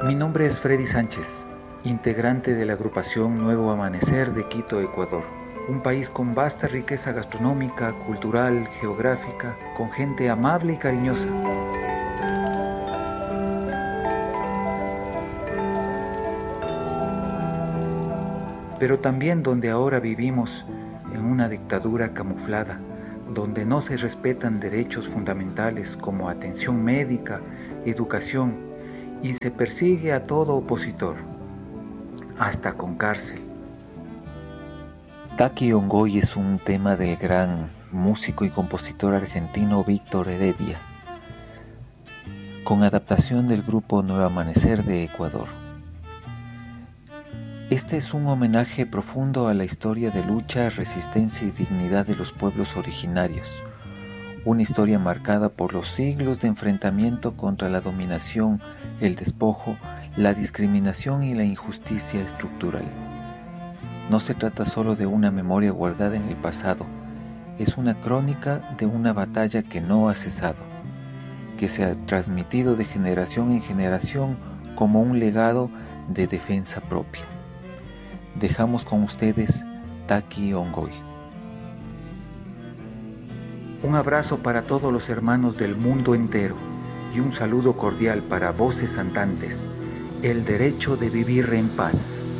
Mi nombre es Freddy Sánchez, integrante de la agrupación Nuevo Amanecer de Quito, Ecuador. Un país con vasta riqueza gastronómica, cultural, geográfica, con gente amable y cariñosa. Pero también donde ahora vivimos en una dictadura camuflada, donde no se respetan derechos fundamentales como atención médica, educación, y se persigue a todo opositor, hasta con cárcel. Taki Ongoy es un tema del gran músico y compositor argentino Víctor Heredia, con adaptación del grupo Nuevo Amanecer de Ecuador. Este es un homenaje profundo a la historia de lucha, resistencia y dignidad de los pueblos originarios, una historia marcada por los siglos de enfrentamiento contra la dominación, el despojo, la discriminación y la injusticia estructural. No se trata solo de una memoria guardada en el pasado, es una crónica de una batalla que no ha cesado, que se ha transmitido de generación en generación como un legado de defensa propia. Dejamos con ustedes Taki Ongoy. Un abrazo para todos los hermanos del mundo entero y un saludo cordial para voces andantes, el derecho de vivir en paz.